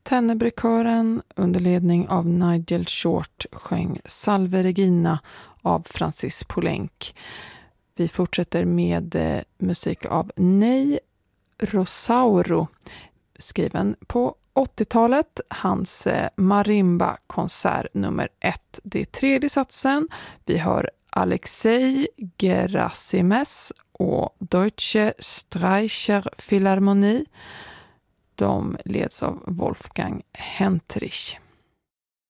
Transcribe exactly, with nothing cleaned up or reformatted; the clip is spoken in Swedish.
Tenebriekören under ledning av Nigel Short sjöng Salve Regina av Francis Poulenc. Vi fortsätter med eh, musik av Ney Rosauro, skriven på åttiotalet. Hans eh, marimba-konsert nummer ett. Det är tredje satsen. Vi hör Alexei Gerasimes och Deutsche Streicher Philharmonie. De leds av Wolfgang Hentrich.